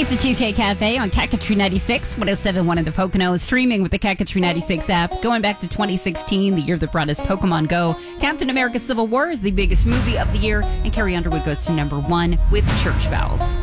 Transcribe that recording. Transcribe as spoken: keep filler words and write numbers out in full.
It's a two K Cafe on Cat Country ninety-six, one oh seven point one in the Pocono, streaming with the Cat Country ninety-six app. Going back to twenty sixteen, the year that brought us Pokemon Go, Captain America Civil War is the biggest movie of the year, and Carrie Underwood goes to number one with Church Bells.